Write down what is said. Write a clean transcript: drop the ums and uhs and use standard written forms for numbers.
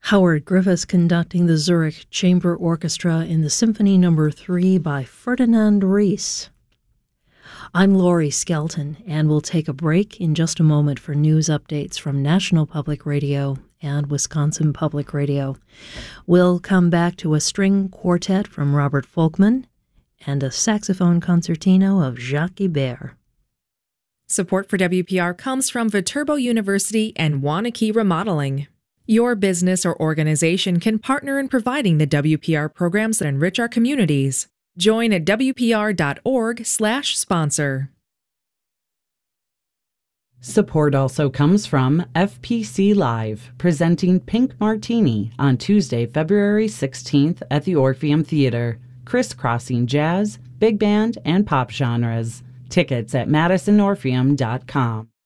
Howard Griffiths conducting the Zurich Chamber Orchestra in the Symphony No. 3 by Ferdinand Ries. I'm Laurie Skelton, and we'll take a break in just a moment for news updates from National Public Radio and Wisconsin Public Radio. We'll come back to a string quartet from Robert Folkman and a saxophone concertino of Jacques Ibert. Support for WPR comes from Viterbo University and Waunakee Remodeling. Your business or organization can partner in providing the WPR programs that enrich our communities. Join at wpr.org/sponsor. Support also comes from FPC Live, presenting Pink Martini on Tuesday, February 16th at the Orpheum Theater, crisscrossing jazz, big band, and pop genres. Tickets at MadisonOrpheum.com.